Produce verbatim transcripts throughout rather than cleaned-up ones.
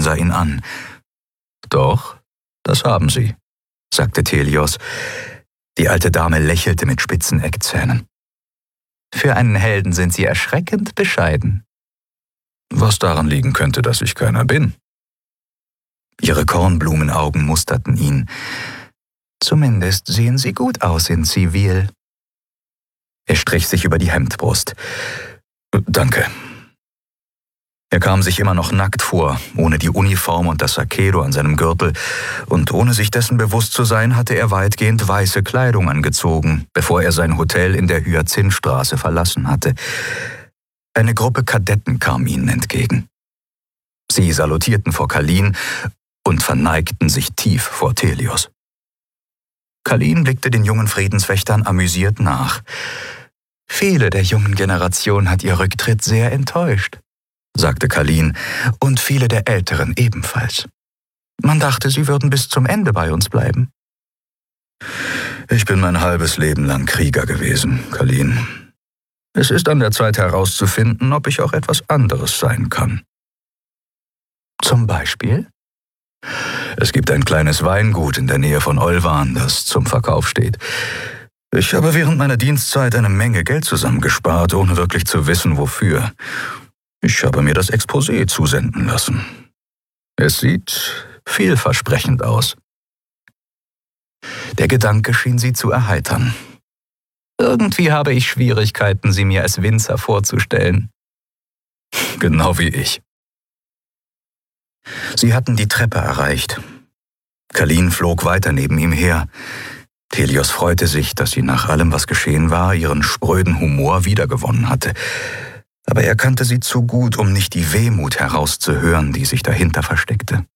sah ihn an. »Doch, das haben Sie«, sagte Telios. Die alte Dame lächelte mit spitzen Eckzähnen. »Für einen Helden sind Sie erschreckend bescheiden.« »Was daran liegen könnte, dass ich keiner bin?« Ihre Kornblumenaugen musterten ihn. »Zumindest sehen Sie gut aus in Zivil.« Er strich sich über die Hemdbrust. »Danke.« Er kam sich immer noch nackt vor, ohne die Uniform und das Sakero an seinem Gürtel, und ohne sich dessen bewusst zu sein, hatte er weitgehend weiße Kleidung angezogen, bevor er sein Hotel in der Hyazinthstraße verlassen hatte. Eine Gruppe Kadetten kam ihnen entgegen. Sie salutierten vor Kalin und verneigten sich tief vor Telios. Kalin blickte den jungen Friedenswächtern amüsiert nach. »Viele der jungen Generation hat ihr Rücktritt sehr enttäuscht«, sagte Kalin, »und viele der Älteren ebenfalls. Man dachte, sie würden bis zum Ende bei uns bleiben.« »Ich bin mein halbes Leben lang Krieger gewesen, Kalin. Es ist an der Zeit herauszufinden, ob ich auch etwas anderes sein kann.« »Zum Beispiel?« »Es gibt ein kleines Weingut in der Nähe von Olvan, das zum Verkauf steht. Ich habe während meiner Dienstzeit eine Menge Geld zusammengespart, ohne wirklich zu wissen, wofür. Ich habe mir das Exposé zusenden lassen. Es sieht vielversprechend aus.« Der Gedanke schien sie zu erheitern. »Irgendwie habe ich Schwierigkeiten, sie mir als Winzer vorzustellen.« »Genau wie ich.« Sie hatten die Treppe erreicht. Kalin flog weiter neben ihm her. Telios freute sich, dass sie nach allem, was geschehen war, ihren spröden Humor wiedergewonnen hatte. Aber er kannte sie zu gut, um nicht die Wehmut herauszuhören, die sich dahinter versteckte.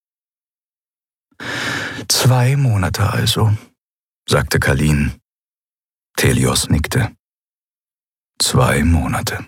»Zwei Monate also«, sagte Kalin. Telios nickte. Zwei Monate.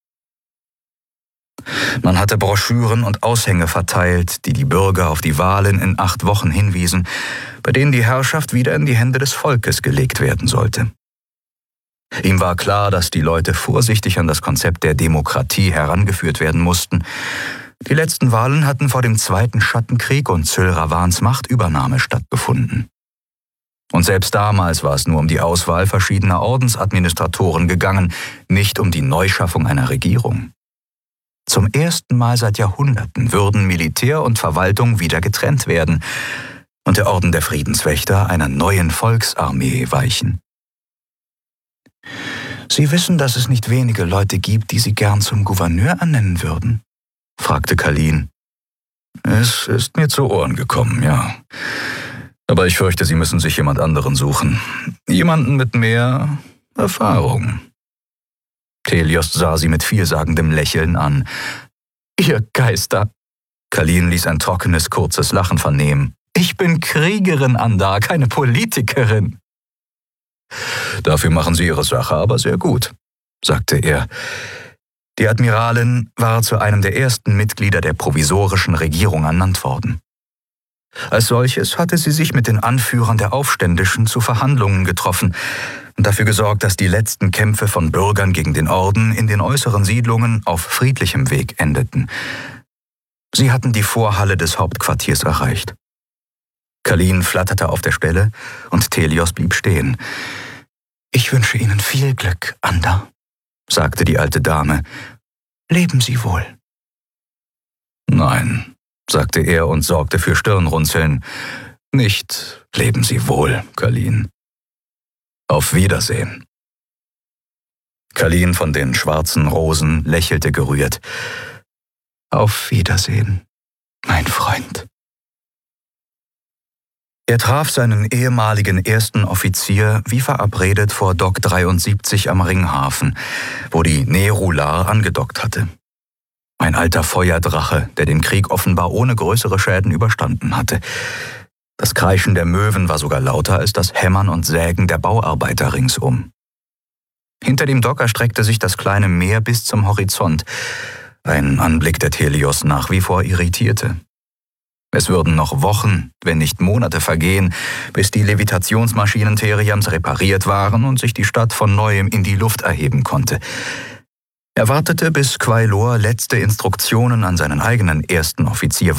Man hatte Broschüren und Aushänge verteilt, die die Bürger auf die Wahlen in acht Wochen hinwiesen, bei denen die Herrschaft wieder in die Hände des Volkes gelegt werden sollte. Ihm war klar, dass die Leute vorsichtig an das Konzept der Demokratie herangeführt werden mussten. Die letzten Wahlen hatten vor dem Zweiten Schattenkrieg und Syl Ravans Machtübernahme stattgefunden. Und selbst damals war es nur um die Auswahl verschiedener Ordensadministratoren gegangen, nicht um die Neuschaffung einer Regierung. Zum ersten Mal seit Jahrhunderten würden Militär und Verwaltung wieder getrennt werden und der Orden der Friedenswächter einer neuen Volksarmee weichen. »Sie wissen, dass es nicht wenige Leute gibt, die Sie gern zum Gouverneur ernennen würden?« fragte Kalin. »Es ist mir zu Ohren gekommen, ja. Aber ich fürchte, Sie müssen sich jemand anderen suchen. Jemanden mit mehr Erfahrung.« Telios sah sie mit vielsagendem Lächeln an. »Ihr Geister!« Kalin ließ ein trockenes, kurzes Lachen vernehmen. »Ich bin Kriegerin, Andar, keine Politikerin.« »Dafür machen Sie Ihre Sache aber sehr gut«, sagte er. Die Admiralin war zu einem der ersten Mitglieder der provisorischen Regierung ernannt worden. Als solches hatte sie sich mit den Anführern der Aufständischen zu Verhandlungen getroffen und dafür gesorgt, dass die letzten Kämpfe von Bürgern gegen den Orden in den äußeren Siedlungen auf friedlichem Weg endeten. Sie hatten die Vorhalle des Hauptquartiers erreicht. Kalin flatterte auf der Stelle und Telios blieb stehen. »Ich wünsche Ihnen viel Glück, Andar«, sagte die alte Dame. »Leben Sie wohl.« »Nein«, sagte er und sorgte für Stirnrunzeln. »Nicht leben Sie wohl, Kalin. Auf Wiedersehen.« Kalin von den schwarzen Rosen lächelte gerührt. »Auf Wiedersehen, mein Freund.« Er traf seinen ehemaligen ersten Offizier wie verabredet vor Dock dreiundsiebzig am Ringhafen, wo die Nerular angedockt hatte. Ein alter Feuerdrache, der den Krieg offenbar ohne größere Schäden überstanden hatte. Das Kreischen der Möwen war sogar lauter als das Hämmern und Sägen der Bauarbeiter ringsum. Hinter dem Dock erstreckte sich das kleine Meer bis zum Horizont, ein Anblick, der Telios nach wie vor irritierte. Es würden noch Wochen, wenn nicht Monate vergehen, bis die Levitationsmaschinen Theriams repariert waren und sich die Stadt von Neuem in die Luft erheben konnte. Er wartete, bis Quailor letzte Instruktionen an seinen eigenen ersten Offizier